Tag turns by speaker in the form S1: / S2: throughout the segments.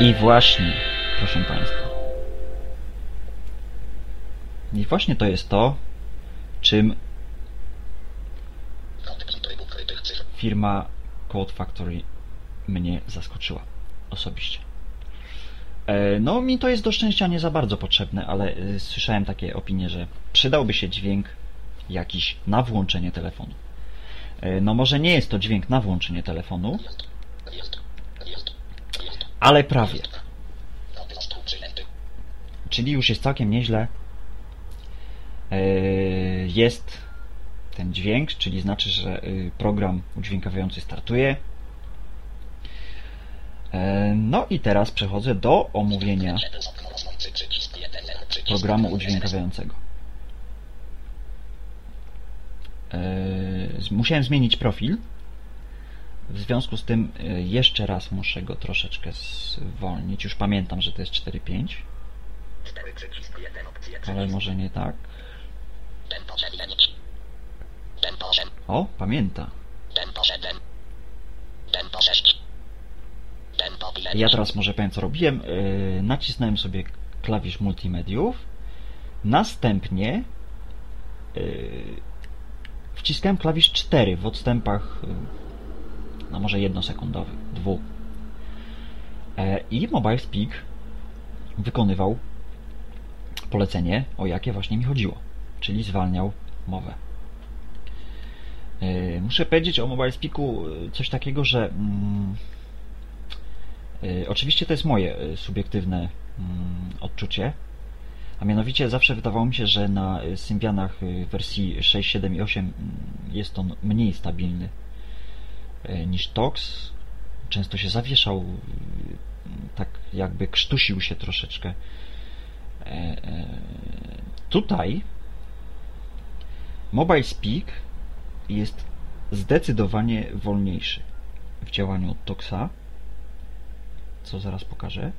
S1: I właśnie, proszę Państwa, i właśnie to jest to, czym firma Code Factory mnie zaskoczyła osobiście. No, mi to jest do szczęścia nie za bardzo potrzebne, ale słyszałem takie opinie, że przydałby się dźwięk jakiś na włączenie telefonu. No, może nie jest to dźwięk na włączenie telefonu, ale prawie. Czyli już jest całkiem nieźle. Jest ten dźwięk, czyli znaczy, że program udźwiękawiający startuje. No i teraz przechodzę do omówienia programu udźwiękawiającego. Musiałem zmienić profil. W związku z tym jeszcze raz muszę go troszeczkę zwolnić. Już pamiętam, że to jest 4.5. Ale może nie tak. O, pamięta. Ja teraz może powiem, co robiłem. Nacisnąłem sobie klawisz multimediów. Następnie wciskałem klawisz 4 w odstępach, no może jednosekundowych, 2. I Mobile Speak wykonywał polecenie, o jakie właśnie mi chodziło, czyli zwalniał mowę. Muszę powiedzieć o Mobile Speaku coś takiego, że oczywiście to jest moje subiektywne odczucie, a mianowicie zawsze wydawało mi się, że na Symbianach wersji 6, 7 i 8 jest on mniej stabilny niż Tox. Często się zawieszał, tak jakby krztusił się troszeczkę. Tutaj Mobile Speak jest zdecydowanie wolniejszy w działaniu od Toxa, co zaraz pokażę.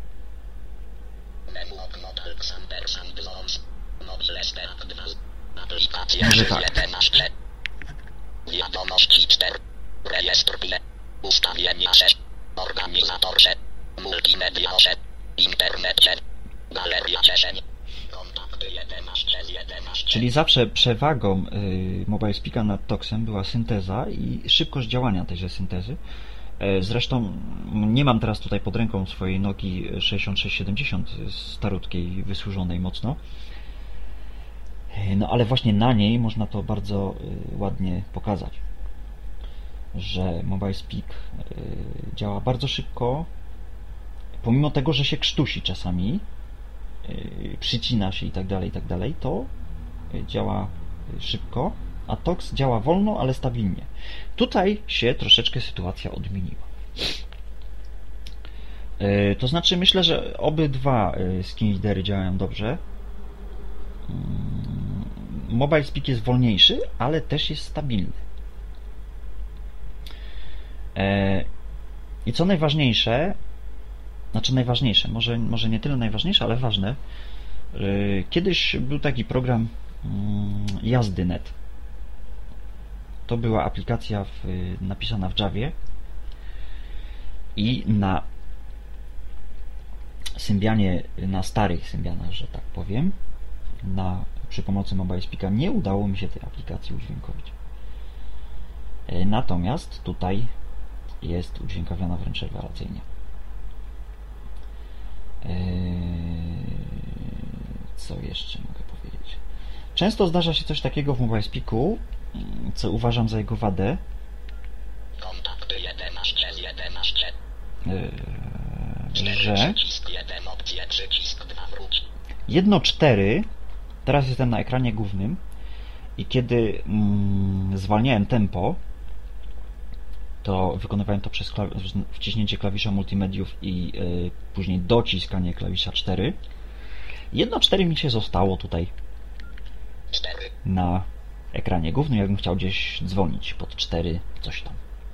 S1: Może tak.
S2: Wiadomości 4. Rejestr PLE. Ustawienia 6. Organizatorze. Multimedia 8. Internet 7. Galeria 10. Kontakty 11.
S1: Czyli zawsze przewagą Mobile Speaka nad Toxem była synteza i szybkość działania tejże syntezy. Zresztą nie mam teraz tutaj pod ręką swojej Nokii 6670 starutkiej, wysłużonej mocno. No ale właśnie na niej można to bardzo ładnie pokazać, że Mobile Speak działa bardzo szybko, pomimo tego, że się krztusi czasami, przycina się i tak dalej, to działa szybko, a Tox działa wolno, ale stabilnie. Tutaj się troszeczkę sytuacja odmieniła. To znaczy, myślę, że obydwa skin lidery działają dobrze. Mobile Speak jest wolniejszy, ale też jest stabilny. I co najważniejsze, może nie tyle najważniejsze, ale ważne, kiedyś był taki program Jazdy.net. To była aplikacja napisana w Javie i na Symbianie, na starych Symbianach, że tak powiem, przy pomocy Mobile Speaka nie udało mi się tej aplikacji udźwiękowić. Natomiast tutaj jest udźwiękowiona wręcz rewelacyjnie. Co jeszcze mogę powiedzieć? Często zdarza się coś takiego w Mobile Speaku, co uważam za jego wadę.
S2: Kontakty 11.
S1: Że 1.4, teraz jestem na ekranie głównym i kiedy zwalniałem tempo, to wykonywałem to przez wciśnięcie klawisza multimediów i później dociskanie klawisza 4. 1.4 mi się zostało tutaj na ekranie głównym, jakbym chciał gdzieś dzwonić pod 4 coś tam.